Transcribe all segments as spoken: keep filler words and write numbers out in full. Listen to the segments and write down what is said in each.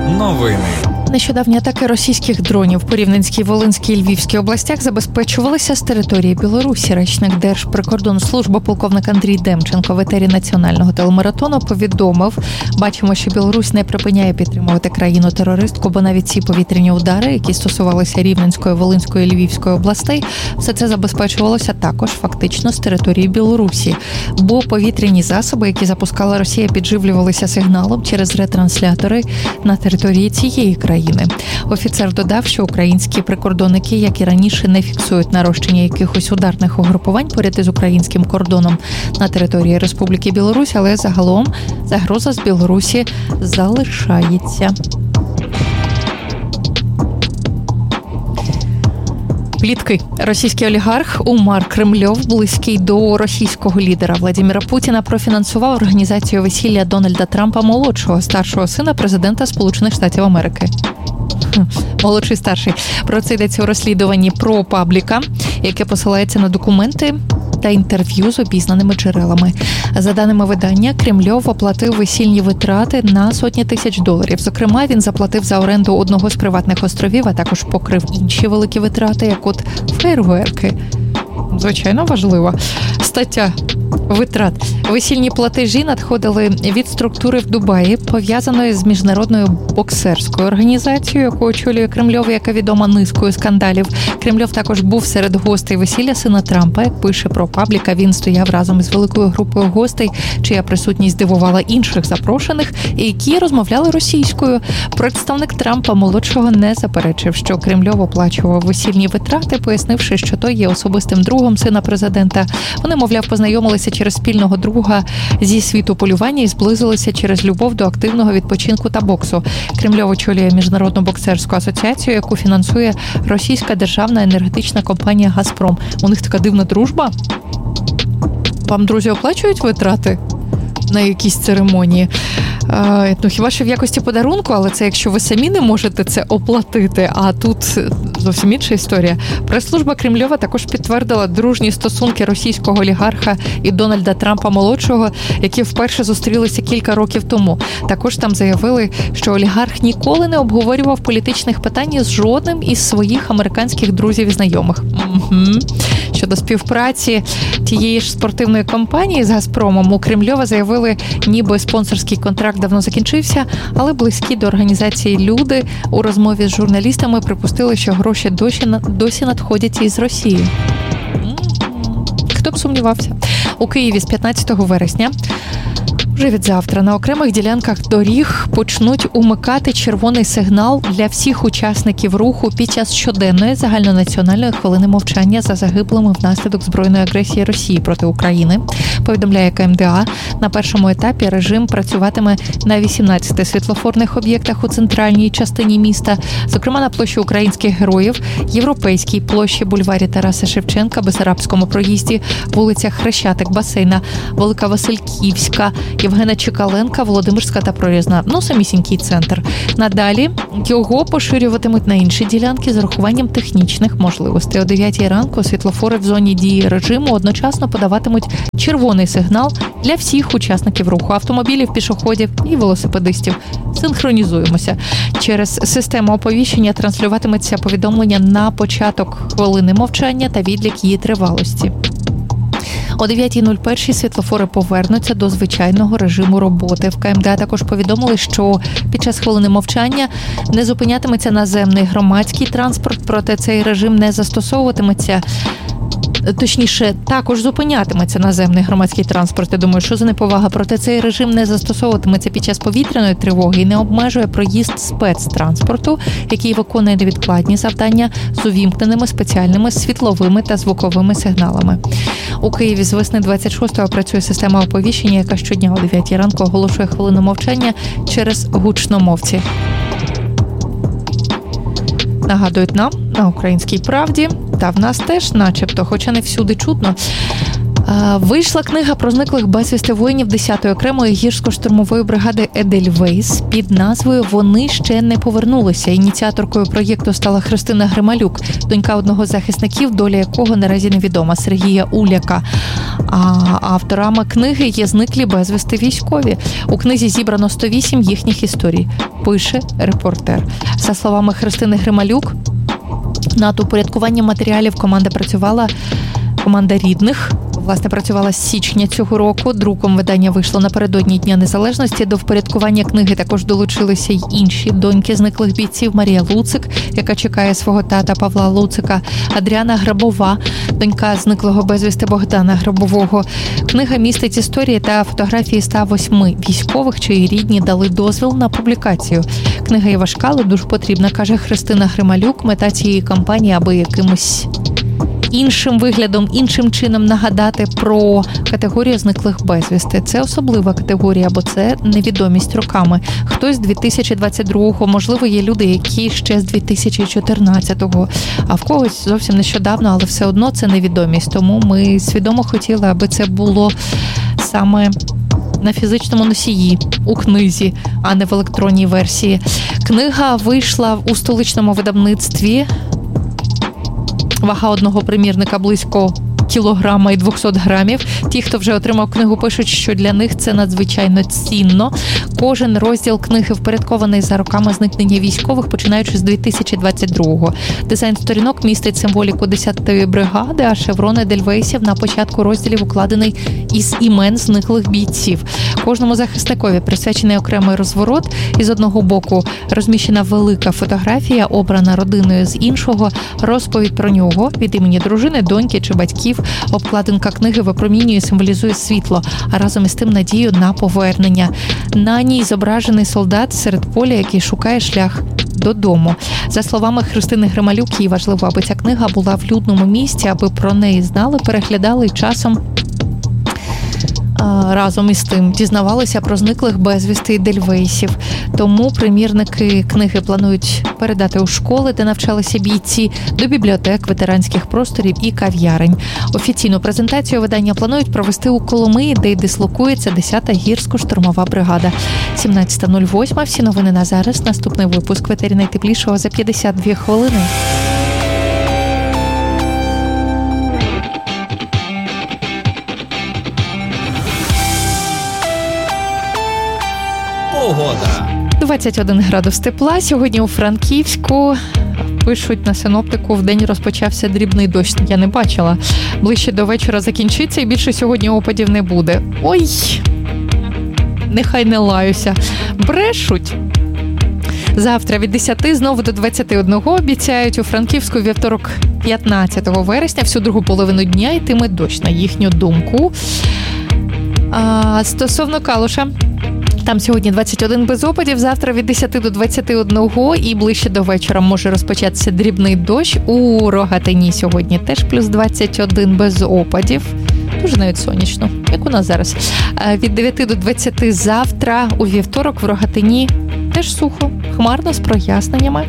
Новини. Нещодавні атаки російських дронів по Рівненській, Волинській і Львівській областях забезпечувалися з території Білорусі. Речник Держприкордонслужби полковник Андрій Демченко в етері національного телемаратону повідомив: бачимо, що Білорусь не припиняє підтримувати країну-терористку, бо навіть ці повітряні удари, які стосувалися Рівненської, Волинської і Львівської областей, все це забезпечувалося також фактично з території Білорусі. Бо повітряні засоби, які запускала Росія, підживлювалися сигналом через ретранслятори на території цієї країни. Офіцер додав, що українські прикордонники, як і раніше, не фіксують нарощення якихось ударних угрупувань поряд із українським кордоном на території Республіки Білорусь, але загалом загроза з Білорусі залишається. Плітки. Російський олігарх Умар Кремльов, близький до російського лідера Владимира Путіна, профінансував організацію весілля Дональда Трампа-молодшого, старшого сина президента Сполучених Штатів Америки. Молодший, старший. Про це йдеться у розслідуванні ProPublica, яке посилається на документи та інтерв'ю з обізнаними джерелами. За даними видання, Кремльов оплатив весільні витрати на сотні тисяч доларів. Зокрема, він заплатив за оренду одного з приватних островів, а також покрив інші великі витрати, як от фейерверки. Звичайно, важлива стаття витрат. Весільні платежі надходили від структури в Дубаї, пов'язаної з міжнародною боксерською організацією, яку очолює Кремльов, яка відома низкою скандалів. Кремльов також був серед гостей весілля сина Трампа. Як пише ProPublica, він стояв разом із великою групою гостей, чия присутність здивувала інших запрошених, і які розмовляли російською. Представник Трампа-молодшого не заперечив, що Кремльов оплачував весільні витрати, пояснивши, що той є особистим другом сина президента. Вони, мовляв, познайомилися через спільного друга зі світу полювання і зблизилися через любов до активного відпочинку та боксу. Кремльов очолює Міжнародну боксерську асоціацію, яку фінансує російська державна енергетична компанія «Газпром». У них така дивна дружба. Вам, друзі, оплачують витрати на якісь церемонії? А, ну, хіба що в якості подарунку, але це якщо ви самі не можете це оплатити, а тут зовсім інша історія. Прес-служба Кремльова також підтвердила дружні стосунки російського олігарха і Дональда Трампа-молодшого, які вперше зустрілися кілька років тому. Також там заявили, що олігарх ніколи не обговорював політичних питань з жодним із своїх американських друзів і знайомих. Угу. Щодо співпраці тієї ж спортивної компанії з «Газпромом», у Кремльова заявили, ніби спонсорський контракт давно закінчився, але близькі до організації люди у розмові з журналістами припустили, що гроші досі, досі надходять із Росії. Хто б сумнівався? У Києві з п'ятнадцятого вересня вже від завтра на окремих ділянках доріг почнуть умикати червоний сигнал для всіх учасників руху під час щоденної загальнонаціональної хвилини мовчання за загиблими внаслідок збройної агресії Росії проти України. Повідомляє КМДА. На першому етапі режим працюватиме на вісімнадцяти світлофорних об'єктах у центральній частині міста, зокрема на площі Українських Героїв, Європейській площі, бульварі Тараса Шевченка, Бессарабському проїзді, вулицях Хрещатик, Басейна, Велика Васильківська, Євгена Чекаленка, Володимирська та Прорізна. Ну, самісінький центр. Надалі його поширюватимуть на інші ділянки з урахуванням технічних можливостей. О дев'ятій ранку світлофори в зоні дії режиму одночасно подаватимуть червоний сигнал для всіх учасників руху – автомобілів, пішоходів і велосипедистів. Синхронізуємося. Через систему оповіщення транслюватиметься повідомлення на початок хвилини мовчання та відлік її тривалості. О дев'ятій нуль один світлофори повернуться до звичайного режиму роботи. В КМДА також повідомили, що під час хвилини мовчання не зупинятиметься наземний громадський транспорт, проте цей режим не застосовуватиметься. Точніше, також зупинятиметься наземний громадський транспорт. Я думаю, що за неповага. Проте цей режим не застосовуватиметься під час повітряної тривоги і не обмежує проїзд спецтранспорту, який виконує невідкладні завдання з увімкненими спеціальними світловими та звуковими сигналами. У Києві з весни двадцять шостого працює система оповіщення, яка щодня о дев'ятій ранку оголошує хвилину мовчання через гучномовці. Нагадують нам на Українській правді, та в нас теж начебто, хоча не всюди чутно. Вийшла книга про зниклих безвісти воїнів десятої окремої гірсько-штурмової бригади Едельвейс під назвою «Вони ще не повернулися». Ініціаторкою проєкту стала Христина Грималюк, донька одного з захисників, доля якого наразі невідома, Сергія Уляка. А авторами книги є зниклі безвісти військові. У книзі зібрано сто вісім їхніх історій, пише репортер. За словами Христини Грималюк, над упорядкуванням матеріалів команда працювала Команда рідних, власне, працювала з січня цього року. Друком видання вийшло напередодні Дня Незалежності. До впорядкування книги також долучилися й інші доньки зниклих бійців. Марія Луцик, яка чекає свого тата Павла Луцика, Адріана Грабова, донька зниклого безвісти Богдана Грабового. Книга містить історії та фотографії ста восьми військових, чиї рідні дали дозвіл на публікацію. Книга є важка, але дуже потрібна, каже Христина Грималюк. Мета цієї кампанії, аби якимось іншим виглядом, іншим чином нагадати про категорію зниклих безвісти. Це особлива категорія, бо це невідомість роками. Хтось з дві тисячі двадцять другого, можливо, є люди, які ще з дві тисячі чотирнадцятого, а в когось зовсім нещодавно, але все одно це невідомість. Тому ми свідомо хотіли, аби це було саме на фізичному носії, у книзі, а не в електронній версії. Книга вийшла у столичному видавництві. Вага одного примірника близько кілограма і двісті грамів. Ті, хто вже отримав книгу, пишуть, що для них це надзвичайно цінно. Кожен розділ книги впорядкований за роками зникнення військових, починаючи з дві тисячі двадцять другого. Дизайн сторінок містить символіку десятої бригади, а шеврон Едельвейсів на початку розділів укладений із імен зниклих бійців. Кожному захисникові присвячений окремий розворот. Із одного боку розміщена велика фотографія, обрана родиною, з іншого розповідь про нього від імені дружини, доньки чи батьків. Обкладинка книги випромінює і символізує світло, а разом із тим надію на повернення. На ній зображений солдат серед поля, який шукає шлях додому. За словами Христини Грималюк, їй важливо, аби ця книга була в людному місці, аби про неї знали, переглядали і часом разом із тим дізнавалися про зниклих безвісти Едельвейсів. Тому примірники книги планують передати у школи, де навчалися бійці, до бібліотек, ветеранських просторів і кав'ярень. Офіційну презентацію видання планують провести у Коломиї, де й дислокується десята гірсько-штурмова бригада. сімнадцята нуль вісім. Всі новини на зараз. Наступний випуск в етері найтеплішого за п'ятдесят дві хвилини. Погода. двадцять один градус тепла. Сьогодні у Франківську. Пишуть на синоптику, вдень розпочався дрібний дощ. Я не бачила. Ближче до вечора закінчиться і більше сьогодні опадів не буде. Ой! Нехай не лаюся. Брешуть. Завтра від десяти знову до двадцяти одного обіцяють. У Франківську вівторок п'ятнадцятого вересня всю другу половину дня йтиме дощ, на їхню думку. А стосовно Калуша, там сьогодні двадцять один без опадів, завтра від десяти до двадцяти одного і ближче до вечора може розпочатися дрібний дощ. У Рогатині сьогодні теж плюс двадцять один без опадів. Дуже навіть сонячно, як у нас зараз. Від дев'яти до двадцяти завтра, у вівторок в Рогатині теж сухо, хмарно, з проясненнями.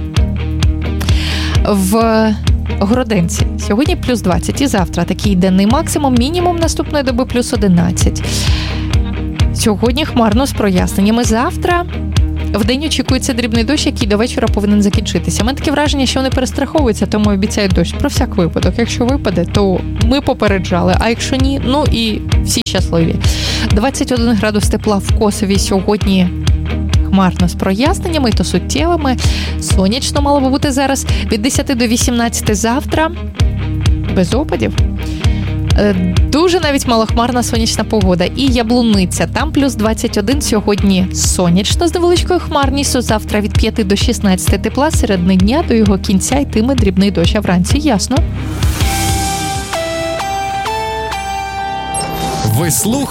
В Городенці сьогодні плюс двадцять і завтра такий денний максимум, мінімум наступної доби плюс одинадцять. Сьогодні хмарно з проясненнями. Завтра вдень очікується дрібний дощ, який до вечора повинен закінчитися. У мене таке враження, що вони перестраховуються, тому обіцяють дощ. Про всяк випадок. Якщо випаде, то ми попереджали, а якщо ні, ну і всі щасливі. двадцять один градус тепла в Косові сьогодні хмарно з проясненнями, і то суттєвими. Сонячно мало би бути зараз. Від десяти до вісімнадцяти завтра без опадів. Дуже навіть малохмарна сонячна погода. І Яблуниця. Там плюс двадцять один, сьогодні сонячно з невеличкою хмарністю. Завтра від п'яти до шістнадцяти тепла, середини дня до його кінця йтиме дрібний дощ, а вранці ясно. Ви слухаєте